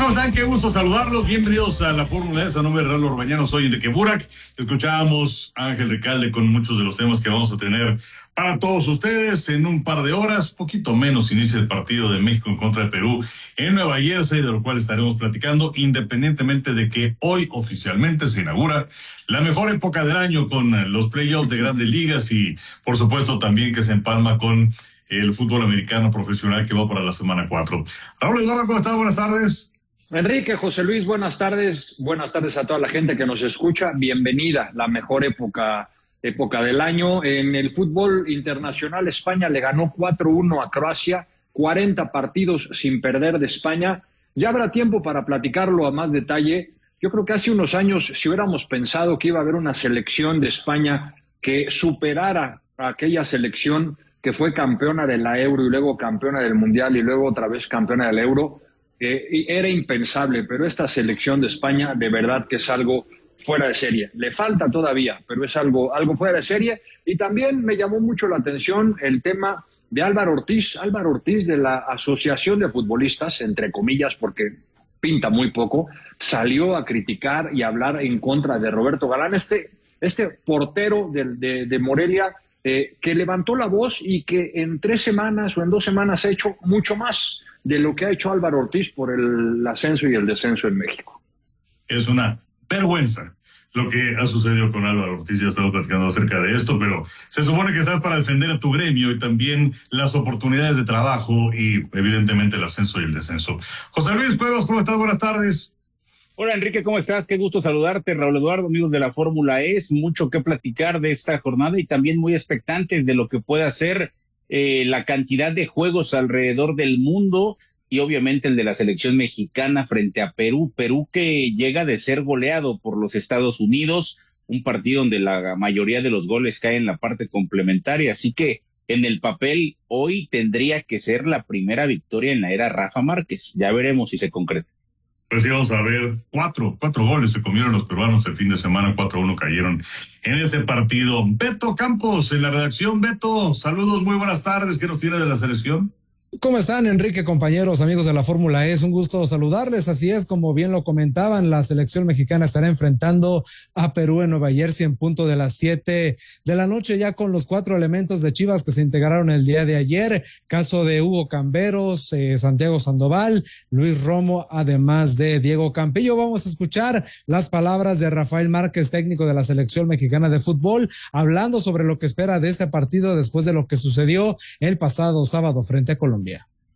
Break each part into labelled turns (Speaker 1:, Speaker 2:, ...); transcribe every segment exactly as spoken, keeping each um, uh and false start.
Speaker 1: ¿Cómo están? Qué gusto saludarlos. Bienvenidos a la Fórmula E. A nombre de Raúl Orbañano, soy Enrique Burak. Escuchábamos a Ángel Recalde con muchos de los temas que vamos a tener para todos ustedes. En un par de horas, poquito menos, inicia el partido de México en contra de Perú en Nueva Jersey, de lo cual estaremos platicando, independientemente de que hoy oficialmente se inaugura la mejor época del año con los playoffs de grandes ligas y, por supuesto, también que se empalma con el fútbol americano profesional que va para la semana cuatro. Raúl Eduardo, ¿cómo estás? Buenas tardes.
Speaker 2: Enrique, José Luis, buenas tardes. Buenas tardes a toda la gente que nos escucha. Bienvenida, la mejor época, época del año. En el fútbol internacional, España le ganó cuatro uno a Croacia, cuarenta partidos sin perder de España. Ya habrá tiempo para platicarlo a más detalle. Yo creo que hace unos años, si hubiéramos pensado que iba a haber una selección de España que superara a aquella selección que fue campeona de la Euro y luego campeona del Mundial y luego otra vez campeona del Euro, eh, era impensable, pero esta selección de España de verdad que es algo fuera de serie. Le falta todavía, pero es algo, algo fuera de serie. Y también me llamó mucho la atención el tema de Álvaro Ortiz, Álvaro Ortiz de la Asociación de Futbolistas, entre comillas, porque pinta muy poco, salió a criticar y hablar en contra de Roberto Galán, este, este portero de, de, de Morelia, Eh, que levantó la voz y que en tres semanas o en dos semanas ha hecho mucho más de lo que ha hecho Álvaro Ortiz por el ascenso y el descenso en México.
Speaker 1: Es una vergüenza lo que ha sucedido con Álvaro Ortiz. Ya estamos platicando acerca de esto, pero se supone que estás para defender a tu gremio y también las oportunidades de trabajo y evidentemente el ascenso y el descenso. José Luis Cuevas, ¿cómo estás? Buenas tardes.
Speaker 3: Hola Enrique, ¿cómo estás? Qué gusto saludarte, Raúl Eduardo, amigos de la Fórmula E. Es mucho que platicar de esta jornada y también muy expectantes de lo que pueda ser eh, la cantidad de juegos alrededor del mundo y obviamente el de la selección mexicana frente a Perú. Perú que llega de ser goleado por los Estados Unidos, un partido donde la mayoría de los goles caen en la parte complementaria, así que en el papel hoy tendría que ser la primera victoria en la era Rafa Márquez. Ya veremos si se concreta.
Speaker 1: Pues sí, vamos a ver, cuatro, cuatro goles se comieron los peruanos el fin de semana, cuatro uno cayeron en ese partido. Beto Campos, en la redacción. Beto, saludos, muy buenas tardes, ¿qué nos tiene de la selección?
Speaker 4: ¿Cómo están, Enrique, compañeros, amigos de la Fórmula E? Es un gusto saludarles. Así es, como bien lo comentaban, la selección mexicana estará enfrentando a Perú en Nueva Jersey en punto de las siete de la noche, ya con los cuatro elementos de Chivas que se integraron el día de ayer. Caso de Hugo Camberos, eh, Santiago Sandoval, Luis Romo, además de Diego Campillo. Vamos a escuchar las palabras de Rafael Márquez, técnico de la selección mexicana de fútbol, hablando sobre lo que espera de este partido después de lo que sucedió el pasado sábado frente a Colombia.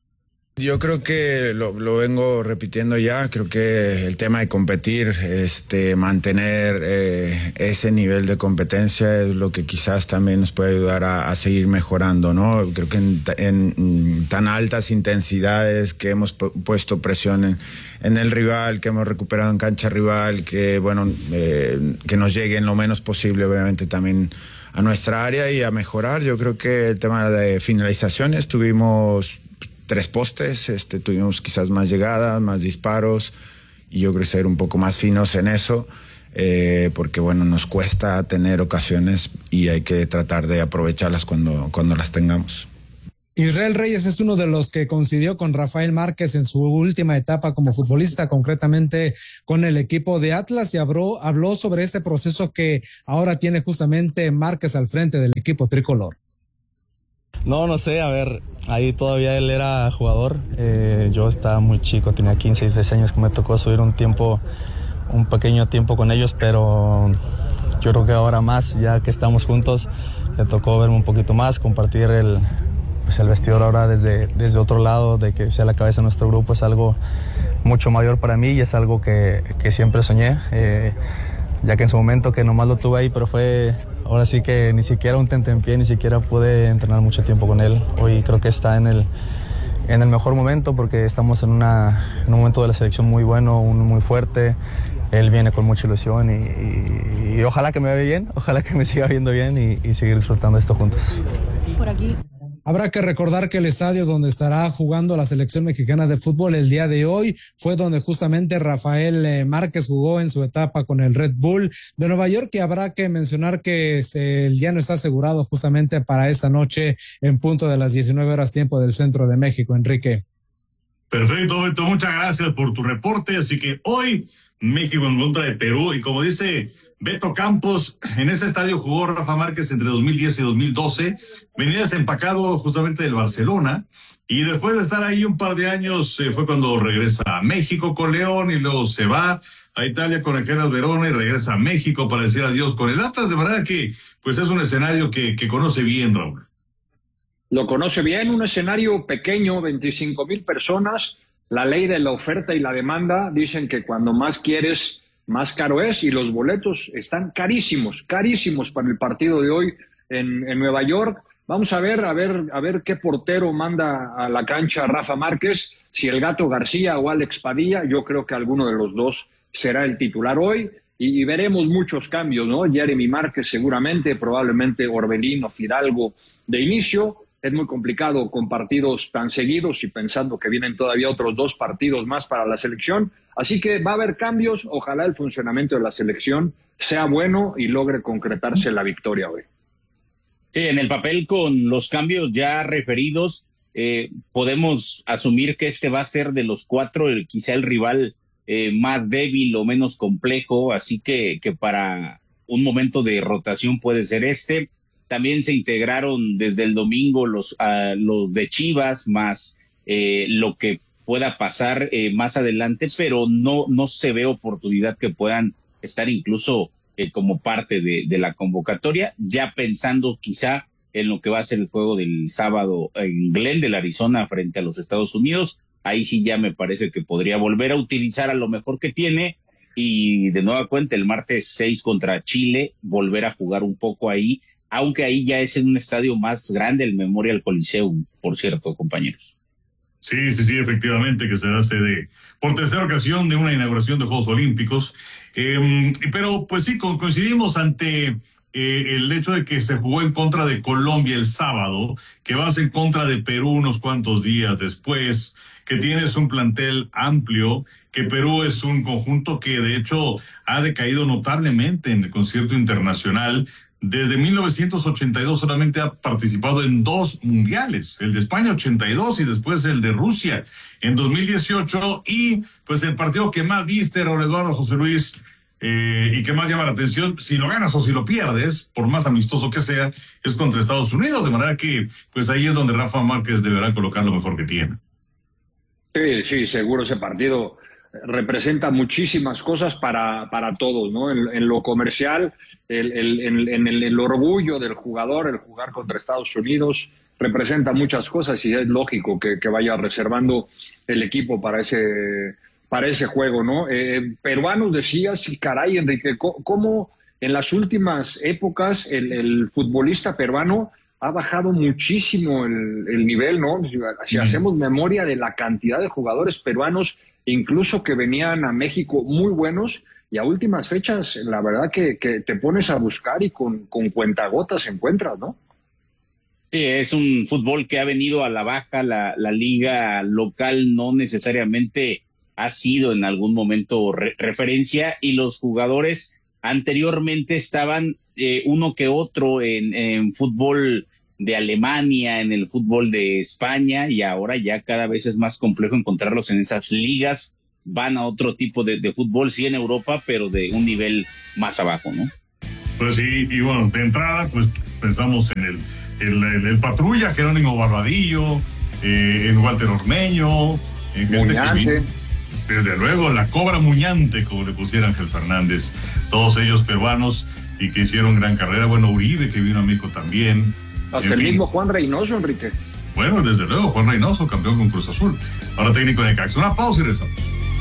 Speaker 5: Yo creo que lo, lo vengo repitiendo ya, creo que el tema de competir, este, mantener eh, ese nivel de competencia es lo que quizás también nos puede ayudar a, a seguir mejorando, ¿no? Creo que en, en, en tan altas intensidades que hemos pu- puesto presión en, en el rival, que hemos recuperado en cancha rival, que bueno, eh, que nos lleguen lo menos posible, obviamente también a nuestra área y a mejorar. Yo creo que el tema de finalizaciones, tuvimos tres postes, este, tuvimos quizás más llegadas, más disparos, y yo creo ser un poco más finos en eso, eh, porque bueno, nos cuesta tener ocasiones y hay que tratar de aprovecharlas cuando, cuando las tengamos.
Speaker 4: Israel Reyes es uno de los que coincidió con Rafael Márquez en su última etapa como futbolista, concretamente con el equipo de Atlas, y habló, habló sobre este proceso que ahora tiene justamente Márquez al frente del equipo tricolor.
Speaker 6: No, no sé, a ver, ahí todavía él era jugador, eh, yo estaba muy chico, tenía quince, dieciséis años, que me tocó subir un tiempo, un pequeño tiempo con ellos, pero yo creo que ahora más, ya que estamos juntos, me tocó verme un poquito más, compartir el, pues el vestidor ahora desde, desde otro lado, de que sea la cabeza de nuestro grupo, es algo mucho mayor para mí y es algo que, que siempre soñé, eh, ya que en su momento que nomás lo tuve ahí, pero fue, ahora sí que ni siquiera un tentempié, ni siquiera pude entrenar mucho tiempo con él. Hoy creo que está en el, en el mejor momento porque estamos en, una, en un momento de la selección muy bueno, un, muy fuerte. Él viene con mucha ilusión y, y, y ojalá que me vea bien, ojalá que me siga viendo bien y, y seguir disfrutando esto juntos.
Speaker 4: Por aquí. Habrá que recordar que el estadio donde estará jugando la selección mexicana de fútbol el día de hoy fue donde justamente Rafael eh, Márquez jugó en su etapa con el Red Bull de Nueva York, y habrá que mencionar que se, el ya no está asegurado justamente para esta noche en punto de las diecinueve horas tiempo del centro de México, Enrique.
Speaker 1: Perfecto, Beto, muchas gracias por tu reporte. Así que hoy México en contra de Perú, y como dice Beto Campos, en ese estadio jugó Rafa Márquez entre dos mil diez y dos mil doce, venía desempacado justamente del Barcelona, y después de estar ahí un par de años eh, fue cuando regresa a México con León, y luego se va a Italia con el Hellas Verona y regresa a México para decir adiós con el Atlas, de manera que pues es un escenario que, que conoce bien, Raúl.
Speaker 2: Lo conoce bien, un escenario pequeño, veinticinco mil personas. La ley de la oferta y la demanda dicen que cuando más quieres, más caro es, y los boletos están carísimos, carísimos para el partido de hoy en, en Nueva York. Vamos a ver, a ver, a ver qué portero manda a la cancha Rafa Márquez, si el Gato García o Alex Padilla. Yo creo que alguno de los dos será el titular hoy, y, y veremos muchos cambios, ¿no? Jeremy Márquez seguramente, probablemente Orbelín o Fidalgo de inicio. Es muy complicado con partidos tan seguidos y pensando que vienen todavía otros dos partidos más para la selección. Así que va a haber cambios. Ojalá el funcionamiento de la selección sea bueno y logre concretarse la victoria hoy.
Speaker 3: Sí, en el papel, con los cambios ya referidos, eh, podemos asumir que este va a ser de los cuatro el, quizá el rival eh, más débil o menos complejo. Así que, que para un momento de rotación puede ser este. También se integraron desde el domingo los, uh, los de Chivas, más eh, lo que pueda pasar eh, más adelante, pero no, no se ve oportunidad que puedan estar incluso eh, como parte de, de la convocatoria, ya pensando quizá en lo que va a ser el juego del sábado en Glendale, Arizona, frente a los Estados Unidos. Ahí sí ya me parece que podría volver a utilizar a lo mejor que tiene, y de nueva cuenta el martes seis contra Chile, volver a jugar un poco ahí, aunque ahí ya es en un estadio más grande, el Memorial Coliseum, por cierto, compañeros.
Speaker 1: Sí, sí, sí, efectivamente, que será sede por tercera ocasión de una inauguración de Juegos Olímpicos. Eh, pero pues sí, coincidimos ante eh, el hecho de que se jugó en contra de Colombia el sábado, que vas en contra de Perú unos cuantos días después, que tienes un plantel amplio, que Perú es un conjunto que de hecho ha decaído notablemente en el concierto internacional. Desde mil novecientos ochenta y dos solamente ha participado en dos mundiales, el de España ochenta y dos y después el de Rusia en dos mil dieciocho, y pues el partido que más viste, Raúl Eduardo, José Luis, eh, y que más llama la atención, si lo ganas o si lo pierdes, por más amistoso que sea, es contra Estados Unidos, de manera que pues ahí es donde Rafa Márquez deberá colocar lo mejor que tiene.
Speaker 2: Sí, sí, seguro ese partido representa muchísimas cosas para, para todos, ¿no? En, en lo comercial, el, el, en, en el, el orgullo del jugador, el jugar contra Estados Unidos, representa muchas cosas, y es lógico que, que vaya reservando el equipo para ese, para ese juego, ¿no? Eh, peruanos, decías, y caray, Enrique, ¿cómo en las últimas épocas el, el futbolista peruano ha bajado muchísimo el, el nivel, ¿no? Si hacemos memoria de la cantidad de jugadores peruanos, incluso que venían a México muy buenos, y a últimas fechas, la verdad que, que te pones a buscar y con, con cuentagotas encuentras, ¿no?
Speaker 3: Sí, es un fútbol que ha venido a la baja. La, la liga local no necesariamente ha sido en algún momento re- referencia, y los jugadores anteriormente estaban eh, uno que otro en, en fútbol de Alemania, en el fútbol de España, y ahora ya cada vez es más complejo encontrarlos en esas ligas. Van a otro tipo de, de fútbol, sí en Europa, pero de un nivel más abajo, ¿no?
Speaker 1: Pues sí, y bueno, de entrada, pues pensamos en el, el, el, el Patrulla, Jerónimo Barbadillo, eh, en Walter Ormeño, en gente que vino, desde luego, la Cobra Muñante, como le pusiera Ángel Fernández, todos ellos peruanos y que hicieron gran carrera. Bueno, Uribe, que vino a México también.
Speaker 2: Hasta el mismo Juan Reynoso, Enrique.
Speaker 1: Bueno, desde luego, Juan Reynoso, campeón con Cruz Azul, ahora técnico de Necaxa. Una pausa y regresamos.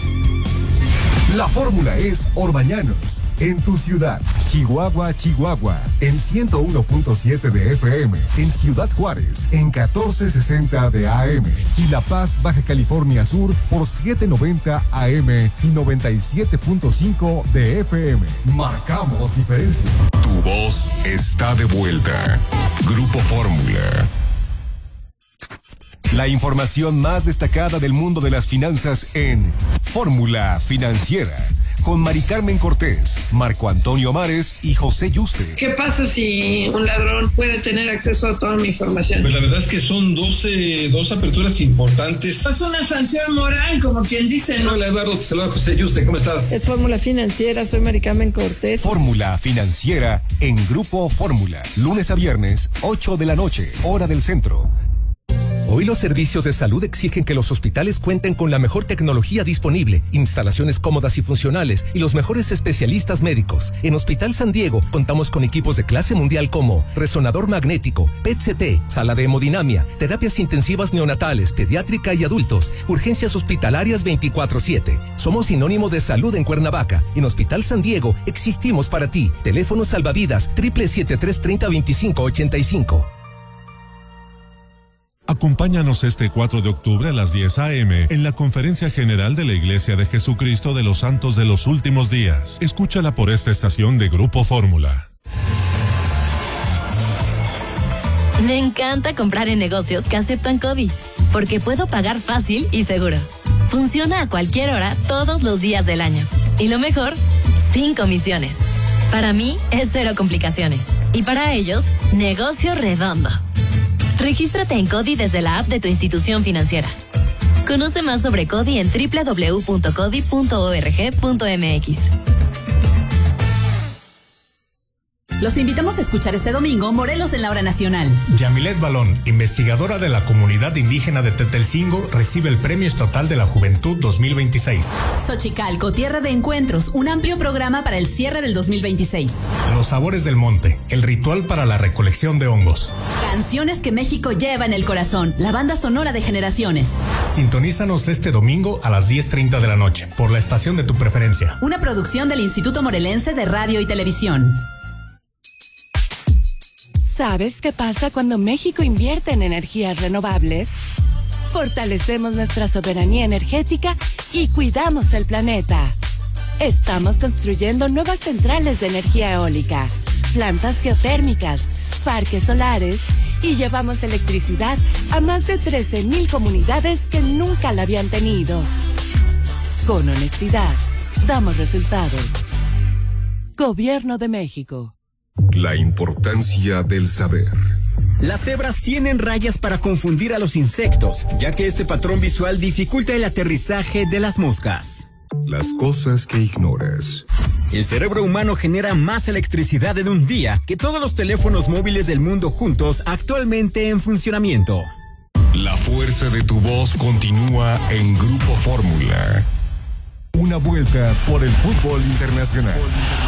Speaker 7: La fórmula es Orbañanos, en tu ciudad. Chihuahua, Chihuahua, en ciento uno punto siete de F M. En Ciudad Juárez, en catorce sesenta de A M. Y La Paz, Baja California Sur, por setecientos noventa A M y noventa y siete punto cinco de F M. Marcamos diferencia.
Speaker 8: Tu voz está de vuelta. Grupo Fórmula. La información más destacada del mundo de las finanzas en Fórmula Financiera,
Speaker 7: con Mari Carmen Cortés, Marco Antonio Amares y José Yuste.
Speaker 9: ¿Qué pasa si un ladrón puede tener acceso a toda mi información?
Speaker 10: Pues la verdad es que son doce, dos aperturas importantes.
Speaker 9: Es una sanción moral, como quien dice, ¿no?
Speaker 10: Hola Eduardo, te saluda José Yuste, ¿cómo estás?
Speaker 9: Es Fórmula Financiera, soy Mari Carmen Cortés.
Speaker 7: Fórmula Financiera en Grupo Fórmula, lunes a viernes, ocho de la noche, hora del centro.
Speaker 11: Hoy los servicios de salud exigen que los hospitales cuenten con la mejor tecnología disponible, instalaciones cómodas y funcionales y los mejores especialistas médicos. En Hospital San Diego contamos con equipos de clase mundial como resonador magnético, P E T C T, sala de hemodinamia, terapias intensivas neonatales, pediátrica y adultos, urgencias hospitalarias veinticuatro siete. Somos sinónimo de salud en Cuernavaca. En Hospital San Diego existimos para ti. Teléfono salvavidas triple siete tres treinta veinticinco ochenta y cinco.
Speaker 12: Acompáñanos este cuatro de octubre a las diez a eme en la Conferencia General de la Iglesia de Jesucristo de los Santos de los Últimos Días. Escúchala por esta estación de Grupo Fórmula.
Speaker 13: Me encanta comprar en negocios que aceptan CODI, porque puedo pagar fácil y seguro. Funciona a cualquier hora, todos los días del año. Y lo mejor, sin comisiones. Para mí es cero complicaciones. Y para ellos, negocio redondo. Regístrate en CODI desde la app de tu institución financiera. Conoce más sobre CODI en doble u doble u doble u punto codi punto org punto eme equis.
Speaker 14: Los invitamos a escuchar este domingo Morelos en la Hora Nacional.
Speaker 15: Yamilet Balón, investigadora de la comunidad indígena de Tetelcingo, recibe el Premio Estatal de la Juventud dos mil veintiséis.
Speaker 14: Xochicalco, Tierra de Encuentros, un amplio programa para el cierre del dos mil veintiséis.
Speaker 15: Los Sabores del Monte, el ritual para la recolección de hongos.
Speaker 14: Canciones que México lleva en el corazón, la banda sonora de generaciones.
Speaker 15: Sintonízanos este domingo a las diez treinta de la noche, por la estación de tu preferencia.
Speaker 14: Una producción del Instituto Morelense de Radio y Televisión.
Speaker 16: ¿Sabes qué pasa cuando México invierte en energías renovables? Fortalecemos nuestra soberanía energética y cuidamos el planeta. Estamos construyendo nuevas centrales de energía eólica, plantas geotérmicas, parques solares y llevamos electricidad a más de trece mil comunidades que nunca la habían tenido. Con honestidad, damos resultados. Gobierno de México.
Speaker 8: La importancia del saber.
Speaker 17: Las cebras tienen rayas para confundir a los insectos, ya que este patrón visual dificulta el aterrizaje de las moscas.
Speaker 8: Las cosas que ignoras.
Speaker 17: El cerebro humano genera más electricidad en un día que todos los teléfonos móviles del mundo juntos actualmente en funcionamiento.
Speaker 8: La fuerza de tu voz continúa en Grupo Fórmula.
Speaker 7: Una vuelta por el fútbol internacional.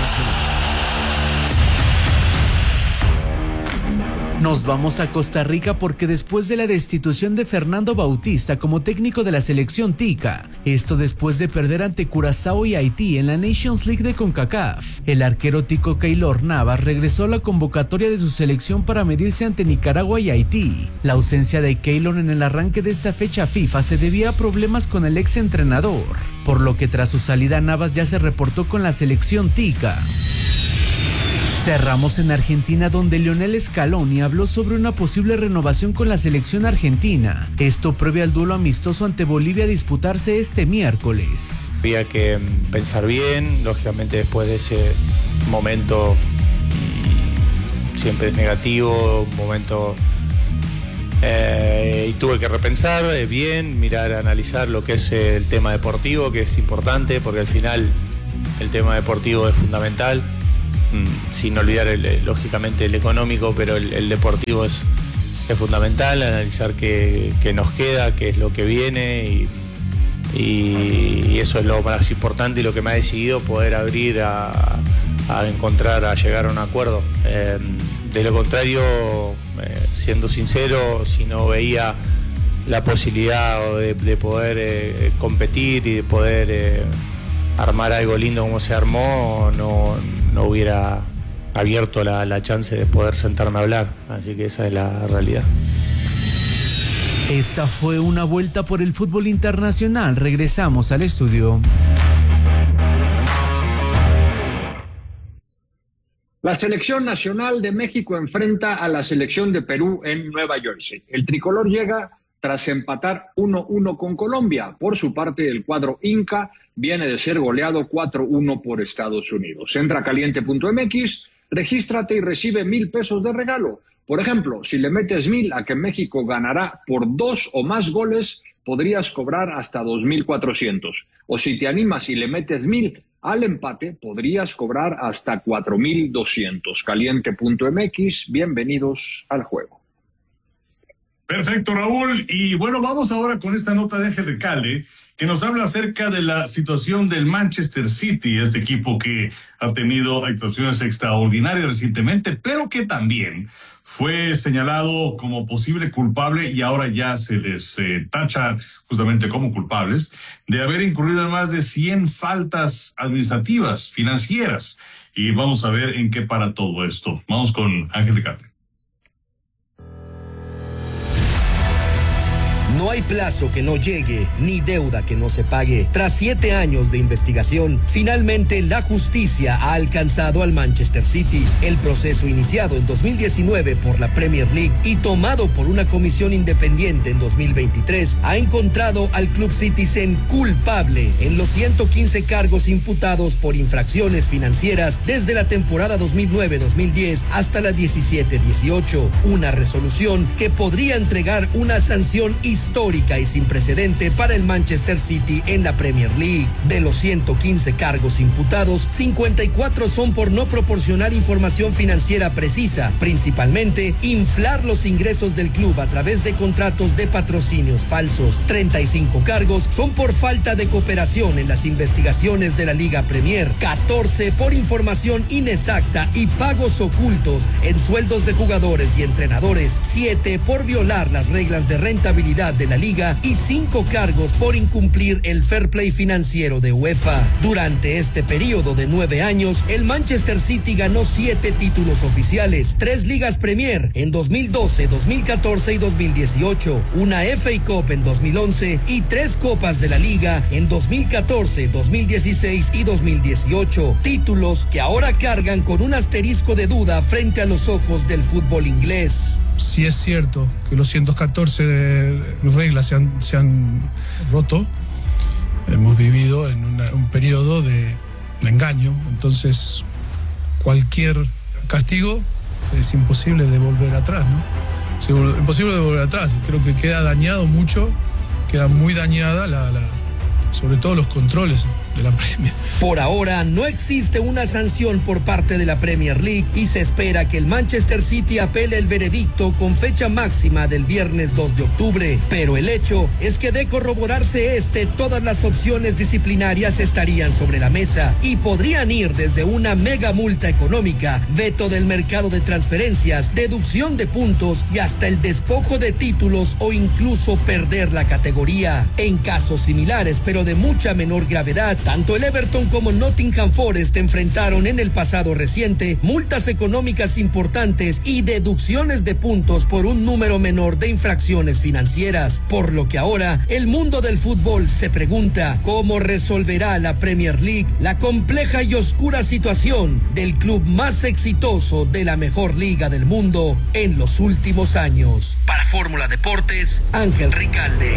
Speaker 18: Nos vamos a Costa Rica porque después de la destitución de Fernando Bautista como técnico de la selección tica, esto después de perder ante Curazao y Haití en la Nations League de CONCACAF, el arquero tico Keylor Navas regresó a la convocatoria de su selección para medirse ante Nicaragua y Haití. La ausencia de Keylor en el arranque de esta fecha FIFA se debía a problemas con el ex entrenador, por lo que tras su salida Navas ya se reportó con la selección tica. Cerramos en Argentina, donde Lionel Scaloni habló sobre una posible renovación con la selección argentina. Esto previo al duelo amistoso ante Bolivia a disputarse este miércoles.
Speaker 19: Había que pensar bien, lógicamente después de ese momento siempre es negativo, un momento eh, y tuve que repensar eh, bien, mirar, analizar lo que es el tema deportivo, que es importante porque al final el tema deportivo es fundamental. Sin olvidar el, lógicamente el económico, pero el, el deportivo es, es fundamental, analizar qué, qué nos queda, qué es lo que viene y, y, y eso es lo más importante y lo que me ha decidido poder abrir a, a encontrar, a llegar a un acuerdo. Eh, de lo contrario, eh, siendo sincero, si no veía la posibilidad de, de poder eh, competir y de poder eh, armar algo lindo como se armó, no no hubiera abierto la, la chance de poder sentarme a hablar, así que esa es la realidad.
Speaker 18: Esta fue una vuelta por el fútbol internacional. Regresamos al estudio.
Speaker 2: La selección nacional de México enfrenta a la selección de Perú en Nueva Jersey. El tricolor llega tras empatar uno uno con Colombia. Por su parte, el cuadro Inca viene de ser goleado cuatro uno por Estados Unidos. Entra a caliente punto m x, regístrate y recibe mil pesos de regalo. Por ejemplo, si le metes mil a que México ganará por dos o más goles, podrías cobrar hasta dos mil cuatrocientos. O si te animas y le metes mil al empate, podrías cobrar hasta cuatro mil doscientos. caliente punto m x, bienvenidos al juego.
Speaker 1: Perfecto, Raúl. Y bueno, vamos ahora con esta nota de Ángel Recalde, que nos habla acerca de la situación del Manchester City, este equipo que ha tenido actuaciones extraordinarias recientemente, pero que también fue señalado como posible culpable y ahora ya se les eh, tacha justamente como culpables de haber incurrido en más de cien faltas administrativas, financieras. Y vamos a ver en qué para todo esto. Vamos con Ángel Recalde.
Speaker 20: No hay plazo que no llegue, ni deuda que no se pague. Tras siete años de investigación, finalmente la justicia ha alcanzado al Manchester City. El proceso iniciado en dos mil diecinueve por la Premier League y tomado por una comisión independiente en dos mil veintitrés ha encontrado al Club Citizen culpable en los ciento quince cargos imputados por infracciones financieras desde la temporada dos mil nueve dos mil diez hasta la diecisiete dieciocho. Una resolución que podría entregar una sanción histórica histórica y sin precedente para el Manchester City en la Premier League. De los ciento quince cargos imputados, cincuenta y cuatro son por no proporcionar información financiera precisa, principalmente inflar los ingresos del club a través de contratos de patrocinios falsos. treinta y cinco cargos son por falta de cooperación en las investigaciones de la Liga Premier, catorce por información inexacta y pagos ocultos en sueldos de jugadores y entrenadores, siete por violar las reglas de rentabilidad de la liga y cinco cargos por incumplir el fair play financiero de UEFA. Durante este periodo de nueve años, el Manchester City ganó siete títulos oficiales, tres ligas Premier en dos mil doce, dos mil catorce y dos mil dieciocho, una F A Cup en dos mil once y tres copas de la liga en dos mil catorce, dos mil dieciséis y dos mil dieciocho. Títulos que ahora cargan con un asterisco de duda frente a los ojos del fútbol inglés.
Speaker 21: Si es cierto que los ciento catorce de reglas se han, se han roto, hemos vivido en una, un periodo de, de engaño, entonces cualquier castigo es imposible de volver atrás, ¿no? Es imposible de volver atrás, creo que queda dañado mucho, queda muy dañada la, la, sobre todo los controles de la Premier.
Speaker 20: Por ahora no existe una sanción por parte de la Premier League y se espera que el Manchester City apele el veredicto con fecha máxima del viernes dos de octubre, pero el hecho es que de corroborarse este, todas las opciones disciplinarias estarían sobre la mesa y podrían ir desde una mega multa económica, veto del mercado de transferencias, deducción de puntos y hasta el despojo de títulos o incluso perder la categoría. En casos similares, pero de mucha menor gravedad, tanto el Everton como Nottingham Forest enfrentaron en el pasado reciente multas económicas importantes y deducciones de puntos por un número menor de infracciones financieras, por lo que ahora el mundo del fútbol se pregunta cómo resolverá la Premier League la compleja y oscura situación del club más exitoso de la mejor liga del mundo en los últimos años. Para Fórmula Deportes, Ángel Recalde.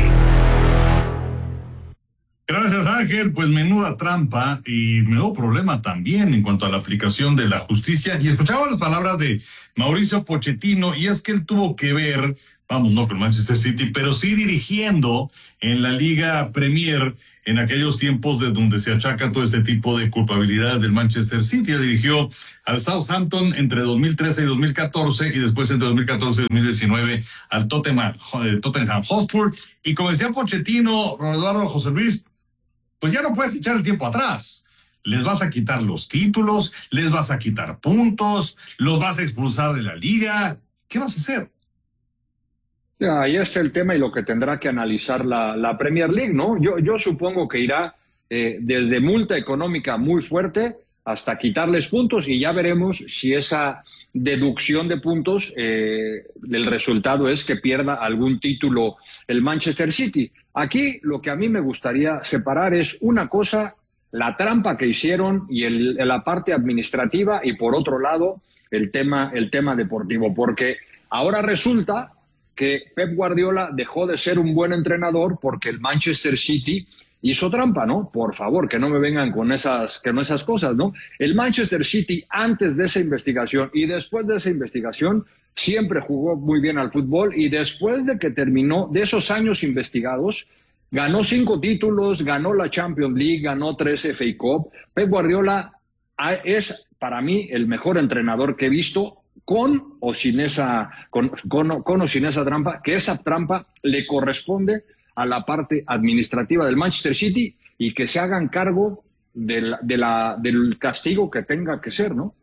Speaker 1: Gracias, Ángel. Pues menuda trampa y menudo problema también en cuanto a la aplicación de la justicia. Y escuchaba las palabras de Mauricio Pochettino, y es que él tuvo que ver, vamos, no con Manchester City, pero sí dirigiendo en la Liga Premier en aquellos tiempos de donde se achaca todo este tipo de culpabilidades del Manchester City. Él dirigió al Southampton entre dos mil trece y dos mil catorce y después entre dos mil catorce y dos mil diecinueve al Tottenham, Tottenham Hotspur. Y como decía Pochettino, Eduardo, José Luis, pues ya no puedes echar el tiempo atrás. Les vas a quitar los títulos, les vas a quitar puntos, los vas a expulsar de la liga. ¿Qué vas a hacer?
Speaker 2: Ahí está el tema y lo que tendrá que analizar la, la Premier League, ¿no? Yo, yo supongo que irá eh, desde multa económica muy fuerte hasta quitarles puntos y ya veremos si esa deducción de puntos, eh, el resultado es que pierda algún título el Manchester City. Aquí lo que a mí me gustaría separar es una cosa, la trampa que hicieron y el, la parte administrativa, y por otro lado el tema, el tema deportivo, porque ahora resulta que Pep Guardiola dejó de ser un buen entrenador porque el Manchester City hizo trampa, ¿no? Por favor, que no me vengan con esas, con esas cosas, ¿no? El Manchester City, antes de esa investigación y después de esa investigación, siempre jugó muy bien al fútbol, y después de que terminó de esos años investigados, ganó cinco títulos, ganó la Champions League, ganó tres F A Cup. Pep Guardiola es, para mí, el mejor entrenador que he visto, con o sin esa, con, con, con o sin esa trampa, que esa trampa le corresponde a la parte administrativa del Manchester City, y que se hagan cargo de la, de la, del castigo que tenga que ser, ¿no?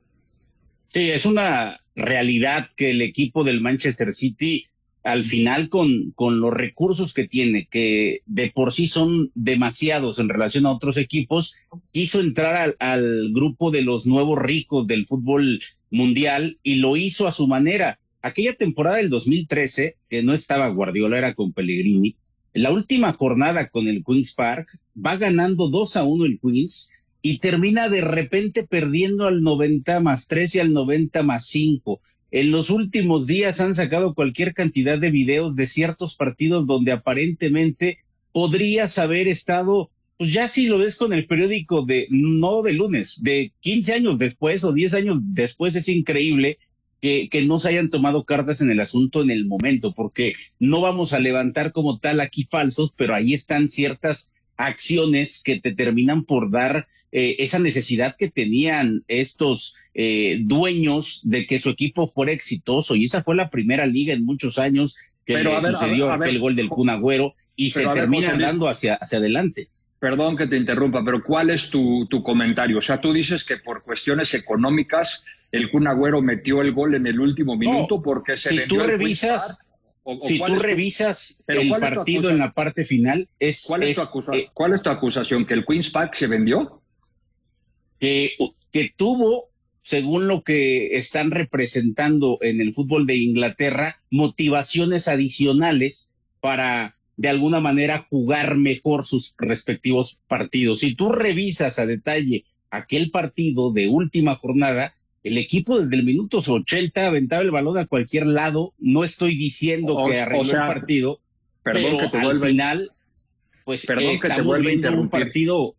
Speaker 3: Sí, es una realidad que el equipo del Manchester City, al final, con, con los recursos que tiene, que de por sí son demasiados en relación a otros equipos, quiso entrar al, al grupo de los nuevos ricos del fútbol mundial, y lo hizo a su manera. Aquella temporada del dos mil trece, que no estaba Guardiola, era con Pellegrini, la última jornada con el Queen's Park, va ganando dos a uno el Queen's, y termina de repente perdiendo al noventa más tres y al noventa más cinco. En los últimos días han sacado cualquier cantidad de videos de ciertos partidos donde aparentemente podrías haber estado, pues ya si lo ves con el periódico de, no de lunes, de quince años después o diez años después. Es increíble que, que no se hayan tomado cartas en el asunto en el momento, porque no vamos a levantar como tal aquí falsos, pero ahí están ciertas acciones que te terminan por dar eh, esa necesidad que tenían estos eh, dueños de que su equipo fuera exitoso, y esa fue la primera liga en muchos años que pero, le a ver, sucedió a ver, a aquel ver, gol del Kun Agüero, y se termina dando hacia, hacia adelante.
Speaker 2: Perdón que te interrumpa, pero ¿cuál es tu, tu comentario? O sea, tú dices que por cuestiones económicas el Kun Agüero metió el gol en el último minuto no, porque se
Speaker 3: si
Speaker 2: vendió
Speaker 3: tú revisas O, o si tú
Speaker 2: tu,
Speaker 3: revisas el partido en la parte final, es...
Speaker 2: ¿Cuál es,
Speaker 3: es
Speaker 2: tu acusa,
Speaker 3: eh,
Speaker 2: ¿Cuál es tu acusación? ¿Que el Queen's Park se vendió?
Speaker 3: Que, que tuvo, según lo que están representando en el fútbol de Inglaterra, motivaciones adicionales para, de alguna manera, jugar mejor sus respectivos partidos. Si tú revisas a detalle aquel partido de última jornada, el equipo desde el minuto ochenta aventaba el balón a cualquier lado. No estoy diciendo o, que arregló o sea, el partido, perdón, pero que te al vuelve, final, pues
Speaker 2: perdón
Speaker 3: estamos
Speaker 2: que te vuelve
Speaker 3: viendo
Speaker 2: a
Speaker 3: un partido.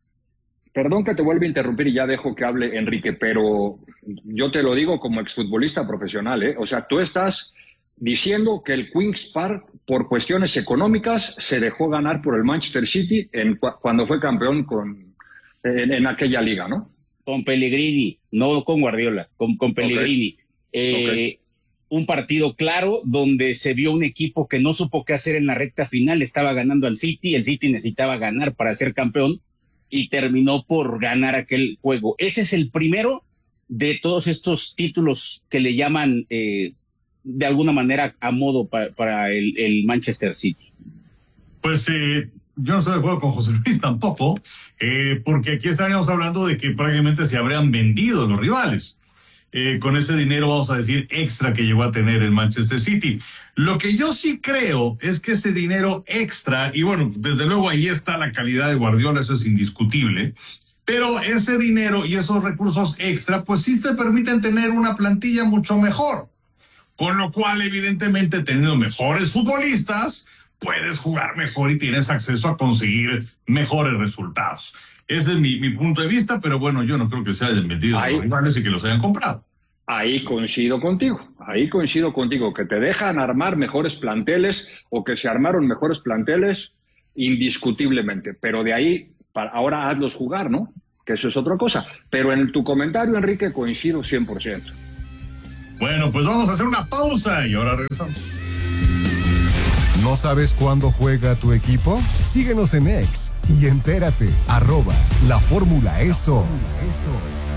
Speaker 2: Perdón que te vuelva a interrumpir y ya dejo que hable Enrique, pero yo te lo digo como exfutbolista profesional, ¿eh? O sea, tú estás diciendo que el Queen's Park, por cuestiones económicas, se dejó ganar por el Manchester City en, cuando fue campeón con, en, en aquella liga, ¿no?
Speaker 3: Con Pellegrini, no con Guardiola, con, con Pellegrini. Okay. Eh, okay. Un partido claro donde se vio un equipo que no supo qué hacer en la recta final, estaba ganando al City, el City necesitaba ganar para ser campeón y terminó por ganar aquel juego. Ese es el primero de todos estos títulos que le llaman eh, de alguna manera a modo pa, para el, el Manchester City.
Speaker 1: Pues eh, yo no estoy de acuerdo con José Luis tampoco, eh, porque aquí estaríamos hablando de que prácticamente se habrían vendido los rivales. Eh, con ese dinero, vamos a decir, extra que llegó a tener el Manchester City. Lo que yo sí creo es que ese dinero extra, y bueno, desde luego ahí está la calidad de Guardiola, eso es indiscutible, pero ese dinero y esos recursos extra, pues sí te permiten tener una plantilla mucho mejor. Con lo cual, evidentemente, teniendo mejores futbolistas, puedes jugar mejor y tienes acceso a conseguir mejores resultados. Ese es mi, mi punto de vista, pero bueno, yo no creo que se hayan vendido ahí, los rivales y que los hayan comprado.
Speaker 2: Ahí coincido contigo, ahí coincido contigo, que te dejan armar mejores planteles o que se armaron mejores planteles indiscutiblemente, pero de ahí, para, ahora hazlos jugar, ¿no? Que eso es otra cosa. Pero en tu comentario, Enrique, coincido cien por ciento.
Speaker 1: Bueno, pues vamos a hacer una pausa y ahora regresamos.
Speaker 7: ¿No sabes cuándo juega tu equipo? Síguenos en X y entérate, arroba la Fórmula E S O.